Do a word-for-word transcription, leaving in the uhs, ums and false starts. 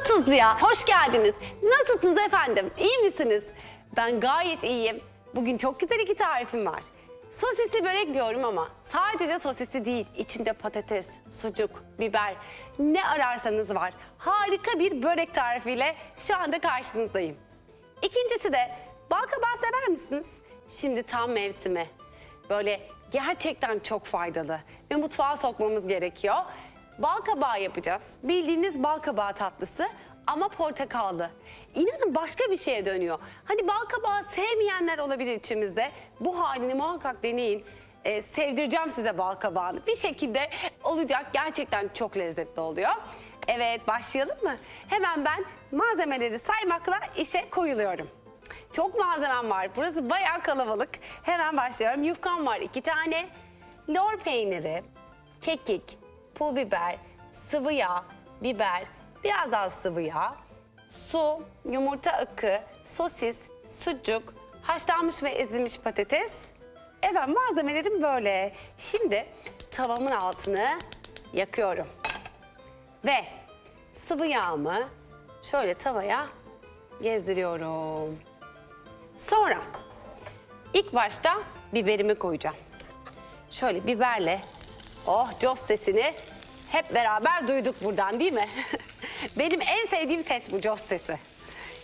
Tuzlu'ya hoş geldiniz. Nasılsınız efendim? İyi misiniz? Ben gayet iyiyim. Bugün çok güzel iki tarifim var. Sosisli börek diyorum ama sadece sosisli değil. İçinde patates, sucuk, biber, ne ararsanız var. Harika bir börek tarifiyle şu anda karşınızdayım. İkincisi de bal kabağı sever misiniz? Şimdi tam mevsimi. Böyle gerçekten çok faydalı ve mutfağa sokmamız gerekiyor. Bal kabağı yapacağız. Bildiğiniz bal kabağı tatlısı ama portakallı. İnanın başka bir şeye dönüyor. Hani bal kabağı sevmeyenler olabilir içimizde. Bu halini muhakkak deneyin. Ee, sevdireceğim size bal kabağını. Bir şekilde olacak. Gerçekten çok lezzetli oluyor. Evet, başlayalım mı? Hemen ben malzemeleri saymakla işe koyuluyorum. Çok malzemem var. Burası bayağı kalabalık. Hemen başlıyorum. Yufkam var iki tane. Lor peyniri, kekik, pul biber, sıvı yağ, biber, biraz daha sıvı yağ, su, yumurta akı, sosis, sucuk, haşlanmış ve ezilmiş patates. Evet, malzemelerim böyle. Şimdi tavamın altını yakıyorum. Ve sıvı yağımı şöyle tavaya gezdiriyorum. Sonra ilk başta biberimi koyacağım. Şöyle biberle, oh cos sesini hep beraber duyduk buradan değil mi? Benim en sevdiğim ses bu, cos sesi.